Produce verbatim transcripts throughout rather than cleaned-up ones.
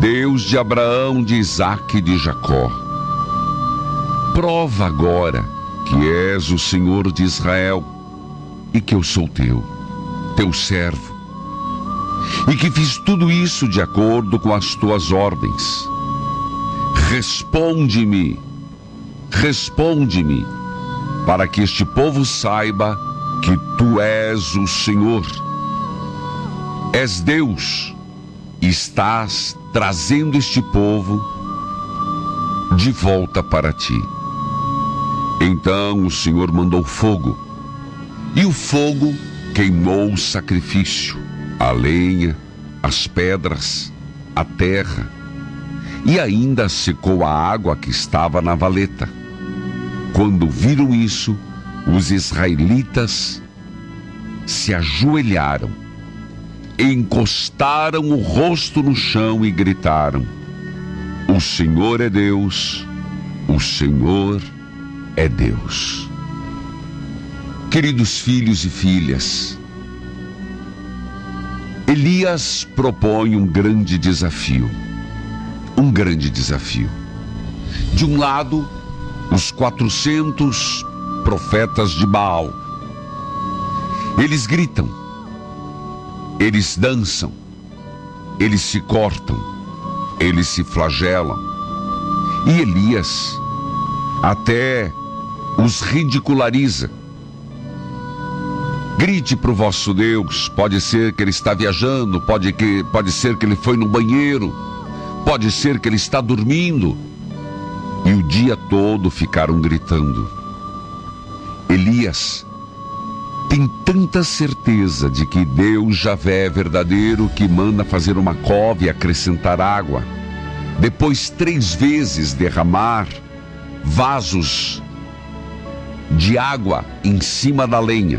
Deus de Abraão, de Isaque e de Jacó, prova agora que és o Senhor de Israel e que eu sou teu, teu servo, e que fiz tudo isso de acordo com as tuas ordens. Responde-me, responde-me, para que este povo saiba que tu és o Senhor. És Deus, e estás trazendo este povo de volta para ti. Então o Senhor mandou fogo, e o fogo queimou o sacrifício, a lenha, as pedras, a terra, e ainda secou a água que estava na valeta. Quando viram isso, os israelitas se ajoelharam, encostaram o rosto no chão e gritaram: o Senhor é Deus, o Senhor é Deus. Queridos filhos e filhas, Elias propõe um grande desafio, um grande desafio. De um lado, os quatrocentos profetas de Baal. Eles gritam, eles dançam, eles se cortam, eles se flagelam. E Elias até os ridiculariza. Grite para o vosso Deus, pode ser que ele está viajando, pode, que, pode ser que ele foi no banheiro, pode ser que ele está dormindo. E o dia todo ficaram gritando. Elias tem tanta certeza de que Deus Javé é verdadeiro que manda fazer uma cova e acrescentar água, depois três vezes derramar vasos de água em cima da lenha.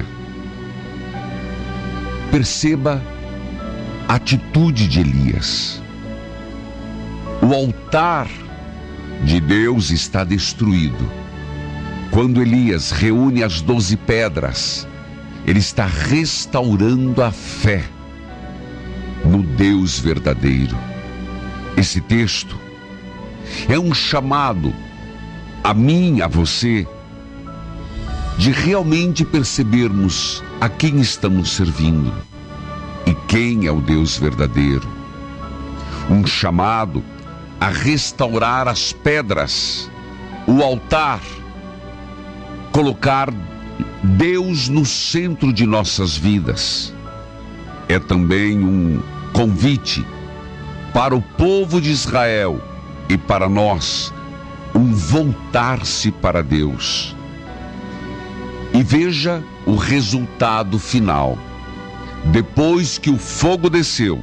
Perceba a atitude de Elias. O altar de Deus está destruído. Quando Elias reúne as doze pedras, ele está restaurando a fé no Deus verdadeiro. Esse texto é um chamado a mim, a você, de realmente percebermos a quem estamos servindo e quem é o Deus verdadeiro. Um chamado a restaurar as pedras, o altar, colocar Deus no centro de nossas vidas. É também um convite para o povo de Israel e para nós, um voltar-se para Deus. E veja o resultado final. Depois que o fogo desceu,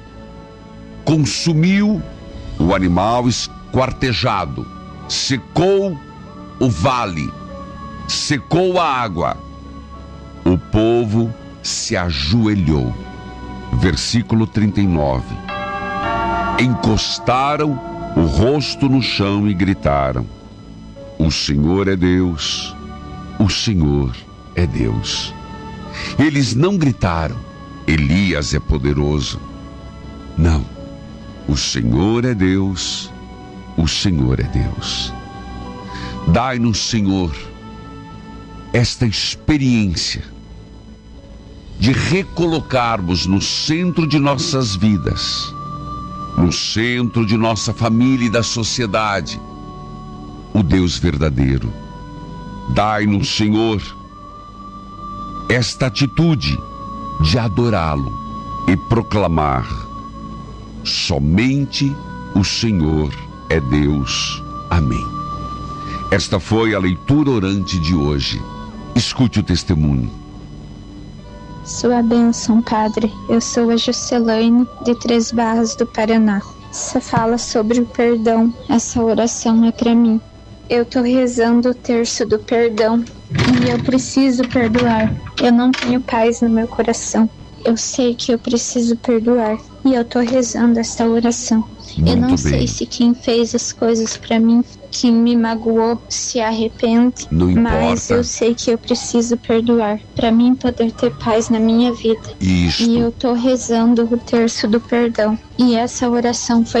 consumiu o animal esquartejado, secou o vale, secou a água, o povo se ajoelhou. Versículo trinta e nove. Encostaram o rosto no chão e gritaram: o Senhor é Deus, o Senhor é Deus. Eles não gritaram: Elias é poderoso. Não, o Senhor é Deus, o Senhor é Deus. Dai-nos, Senhor, esta experiência de recolocarmos no centro de nossas vidas, no centro de nossa família e da sociedade, o Deus verdadeiro. Dai-nos, Senhor, esta atitude de adorá-lo e proclamar: somente o Senhor é Deus. Amém. Esta foi a leitura orante de hoje. Escute o testemunho. Sua bênção, Padre. Eu sou a Juscelane, de Três Barras do Paraná. Você fala sobre o perdão. Essa oração é para mim. Eu tô rezando o terço do perdão e eu preciso perdoar. Eu não tenho paz no meu coração. Eu sei que eu preciso perdoar e eu tô rezando essa oração. Muito eu não bem. sei se quem fez as coisas pra mim, que me magoou, se arrepende. Não mas importa. eu sei que eu preciso perdoar pra mim poder ter paz na minha vida. Isto. E eu tô rezando o terço do perdão. E essa oração foi